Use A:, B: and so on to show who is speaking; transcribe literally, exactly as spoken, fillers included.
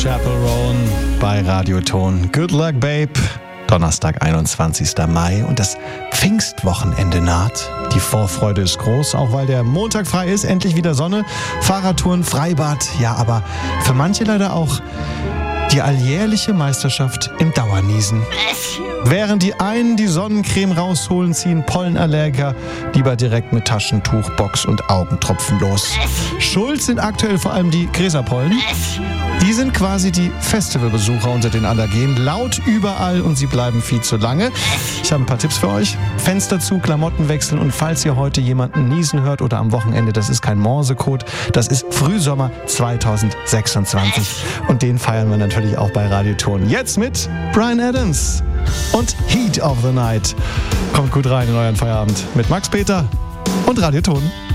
A: Chapel Roan bei Radioton. Good luck, babe. Donnerstag, einundzwanzigster Mai und das Pfingstwochenende naht. Die Vorfreude ist groß, auch weil der Montag frei ist. Endlich wieder Sonne, Fahrradtouren, Freibad. Ja, aber für manche leider auch die alljährliche Meisterschaft im Dauerniesen. Während die einen die Sonnencreme rausholen, ziehen Pollenallergiker lieber direkt mit Taschentuch, Box und Augentropfen los. Schuld sind aktuell vor allem die Gräserpollen. Die sind quasi die Festivalbesucher unter den Allergenen. Laut überall und sie bleiben viel zu lange. Ich habe ein paar Tipps für euch. Fenster zu, Klamotten wechseln und falls ihr heute jemanden niesen hört oder am Wochenende, das ist kein Morsecode, das ist Frühsommer zweitausendsechsundzwanzig. Und den feiern wir natürlich auch bei Radioton. Jetzt mit Bryan Adams und Heat of the Night. Kommt gut rein in euren Feierabend mit Max Peter und Radioton.